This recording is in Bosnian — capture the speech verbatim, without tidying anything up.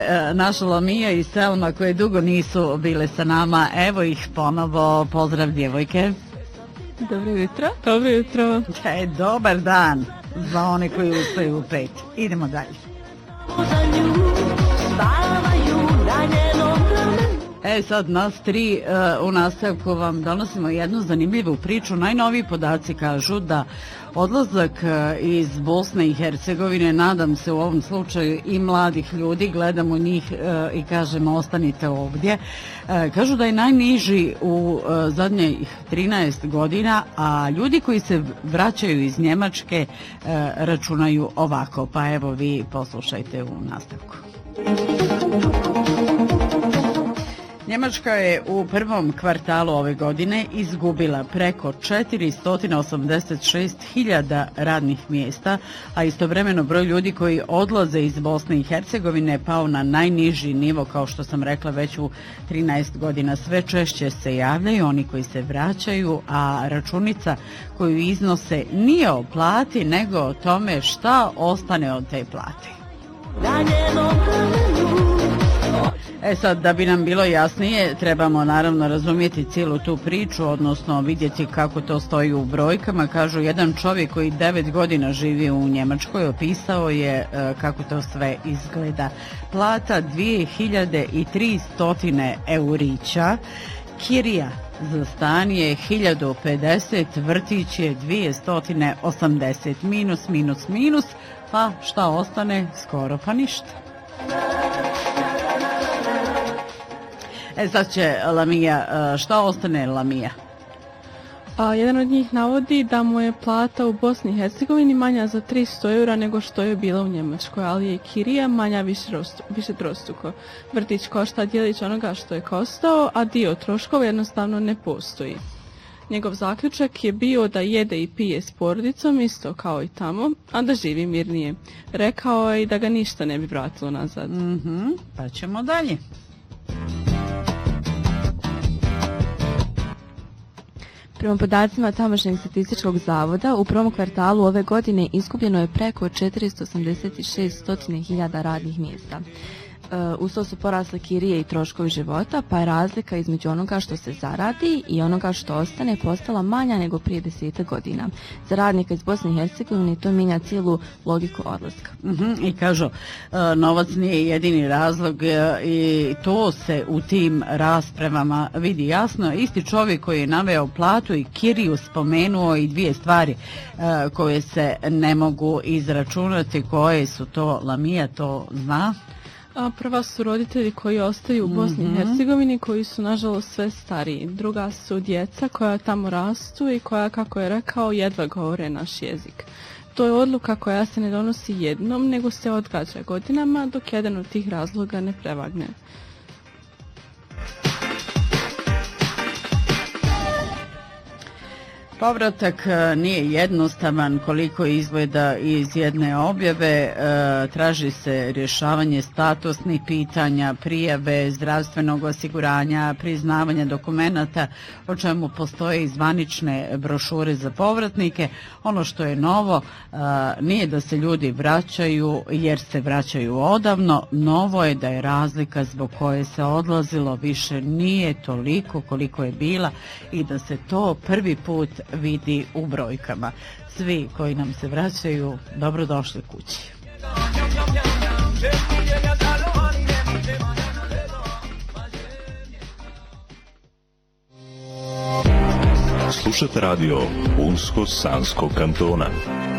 Naša Lamija i Selma koje dugo nisu bile sa nama, evo ih ponovo. Pozdrav djevojke. Dobro jutro. Dobro jutro. E, dobar dan za one koji ustaju u pet. Idemo dalje. E sad nas tri uh, u nastavku vam donosimo jednu zanimljivu priču. Najnoviji podaci kažu da odlazak uh, iz Bosne i Hercegovine, nadam se u ovom slučaju i mladih ljudi, gledamo njih uh, i kažemo ostanite ovdje, uh, kažu da je najniži u uh, zadnjih trinaest godina, a ljudi koji se vraćaju iz Njemačke uh, računaju ovako. Pa evo vi poslušajte u nastavku. Njemačka je u prvom kvartalu ove godine izgubila preko četiristo osamdeset šest hiljada radnih mjesta, a istovremeno broj ljudi koji odlaze iz Bosne i Hercegovine je pao na najniži nivo, kao što sam rekla, već u trinaest godina. Sve češće se javljaju oni koji se vraćaju, a računica koju iznose nije o plati, nego o tome šta ostane od te plate. E sad, da bi nam bilo jasnije, trebamo naravno razumjeti cijelu tu priču, odnosno vidjeti kako to stoji u brojkama. Kažu, jedan čovjek koji devet godina živi u Njemačkoj opisao je e, kako to sve izgleda. Plata dvije hiljade tristo eurića, kirija za stan je hiljadu pedeset, vrtić je dvjesto osamdeset, minus, minus, minus, pa šta ostane? Skoro pa ništa. E sad će Lamija, šta ostane Lamija? A, jedan od njih navodi da mu je plata u Bosni i Hercegovini manja za tristo eura nego što je bila u Njemačkoj, ali je kirija manja više, rostu, više trostruko. Vrtić košta djelić onoga što je kostao, a dio troškova jednostavno ne postoji. Njegov zaključak je bio da jede i pije s porodicom isto kao i tamo, a da živi mirnije. Rekao je i da ga ništa ne bi vratilo nazad. Mm-hmm, pa ćemo dalje. Prema podacima tamošnjeg statističkog zavoda, u prvom kvartalu ove godine izgubljeno je preko četiristo osamdeset šest hiljada radnih mjesta. Uz to su porasle kirije i troškovi života, pa je razlika između onoga što se zaradi i onoga što ostane postala manja nego prije desetak godina. Za radnika iz Bosne i Hercegovine to mijenja cijelu logiku odlaska. Uh-huh. I kažu, novac nije jedini razlog i to se u tim raspravama vidi jasno. Isti čovjek koji je naveo platu i kiriju spomenuo i dvije stvari koje se ne mogu izračunati. Koje su to? Lamija to zna? A prva su roditelji koji ostaju u Bosni i Hercegovini, koji su nažalost sve stariji. Druga su djeca koja tamo rastu i koja, kako je rekao, jedva govore naš jezik. To je odluka koja se ne donosi jednom, nego se odgađa godinama dok jedan od tih razloga ne prevagne. Povratak nije jednostavan koliko izgleda iz jedne objave. Traži se rješavanje statusnih pitanja, prijave zdravstvenog osiguranja, priznavanja dokumenata, o čemu postoje i zvanične brošure za povratnike. Ono što je novo nije da se ljudi vraćaju jer se vraćaju odavno. Novo je da je razlika zbog koje se odlazilo više nije toliko koliko je bila i da se to prvi put vidi u brojkama. Svi koji nam se vraćaju, dobrodošli kući. Slušate radio Unsko-Sanskog kantona.